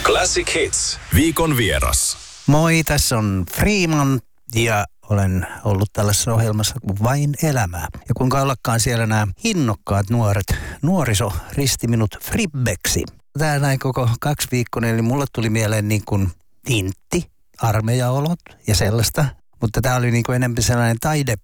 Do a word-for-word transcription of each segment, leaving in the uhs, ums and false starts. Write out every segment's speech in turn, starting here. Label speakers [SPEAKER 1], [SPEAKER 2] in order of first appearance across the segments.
[SPEAKER 1] Classic Hits. Viikon vieras.
[SPEAKER 2] Moi, tässä on Freeman ja olen ollut tällaisessa ohjelmassa kuin Vain elämää. Ja kuinka ollakaan siellä nämä innokkaat nuoret, nuoriso risti minut fribbeksi. Tää näin koko kaksi viikkoa, eli mulle tuli mieleen niin kuin tintti, armeijaolot ja sellaista. Mutta tämä oli niin kuin enemmän sellainen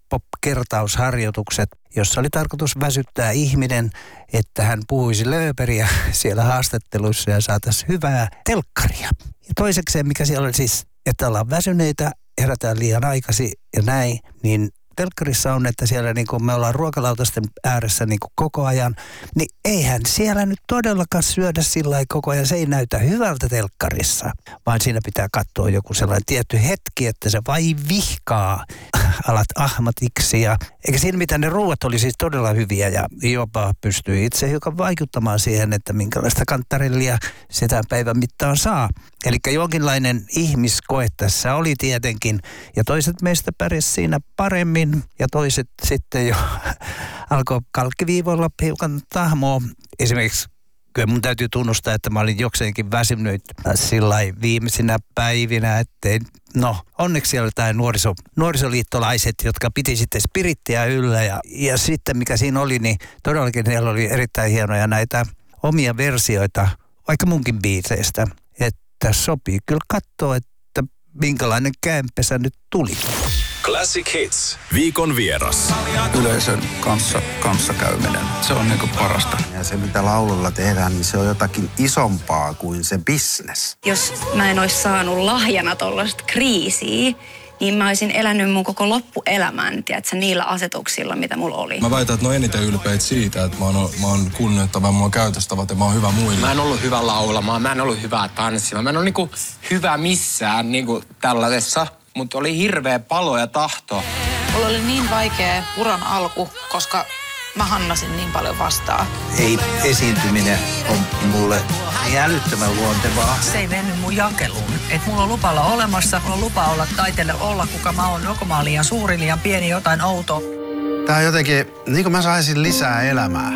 [SPEAKER 2] taide-pop-kertausharjoitukset, jossa oli tarkoitus väsyttää ihminen, että hän puhuisi lööperiä siellä haastatteluissa ja saataisiin hyvää telkkaria. Ja toisekseen, mikä siellä oli siis, että ollaan väsyneitä, herätään liian aikaisin ja näin, niin telkkarissa on, että siellä niin kuin me ollaan ruokalautasten ääressä niin kuin koko ajan, niin eihän siellä nyt todellakaan syödä sillä lailla koko ajan. Se ei näytä hyvältä telkkarissa, vaan siinä pitää katsoa joku sellainen tietty hetki, että se vai vihkaa alat ahmatiksi. Ja, eikä siinä mitään, ne ruuat oli siis todella hyviä ja jopa pystyi itse hiukan vaikuttamaan siihen, että minkälaista kantarellia sitä päivän mittaan saa. Eli jonkinlainen ihmiskoe tässä oli tietenkin, ja toiset meistä pärjäsivät siinä paremmin, ja toiset sitten jo alkoi kalkkiviivoilla hiukan tahmoa. Esimerkiksi kyllä mun täytyy tunnustaa, että mä olin jokseenkin väsynyt sillai viimeisinä päivinä, ettei, no onneksi oli tämä nuoriso, nuorisoliittolaiset, jotka piti sitten spirittiä yllä, ja, ja sitten mikä siinä oli, niin todellakin siellä oli erittäin hienoja näitä omia versioita, vaikka munkin biiseistä. Tässä sopii kyllä katsoa, että minkälainen kämppesä nyt tuli.
[SPEAKER 1] Classic Hits. Viikon vieras.
[SPEAKER 3] Yleisön kanssa kanssakäyminen. Se on niinku parasta.
[SPEAKER 4] Ja se, mitä laululla tehdään, niin se on jotakin isompaa kuin se business.
[SPEAKER 5] Jos mä en olisi saanut lahjana tollaista kriisiä, niin mä olisin elänyt mun koko loppuelämän, tiedätkö, niillä asetuksilla, mitä mulla oli.
[SPEAKER 3] Mä väitän, että ne on eniten ylpeitä siitä, että mä oon, mä oon kunnioittava, mä oon käytöstävät ja mä oon hyvä muille.
[SPEAKER 6] Mä en ollut hyvä laulamaan, mä en ollut hyvä tanssimaan, mä en ole niinku hyvä missään niinku tällaisessa, mutta oli hirveä palo ja tahto.
[SPEAKER 7] Mulla oli niin vaikea uran alku, koska mä hannasin niin paljon vastaan.
[SPEAKER 2] Ei esiintyminen on mulle niin älyttömän luontevaa.
[SPEAKER 8] Se ei mennyt mun jakeluun. Että mulla on lupa olla olemassa, mulla on lupa olla taiteelle olla, kuka mä oon. Joko mä oon liian suuri, liian pieni, jotain outoa.
[SPEAKER 4] Tää on jotenkin, niin kuin mä saisin lisää elämää.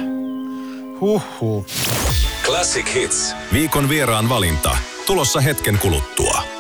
[SPEAKER 4] Huhhuh.
[SPEAKER 1] Classic Hits. Viikon vieraan valinta. Tulossa hetken kuluttua.